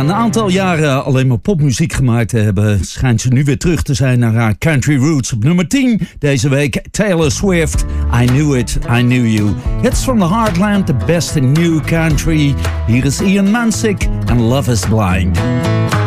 een aantal jaren alleen maar popmuziek gemaakt te hebben, schijnt ze nu weer terug te zijn naar haar country roots. Op nummer 10 deze week Taylor Swift, I Knew It, I Knew You. Hits from the Heartland, the best in new country. Hier is Ian Mansik en Love is Blind.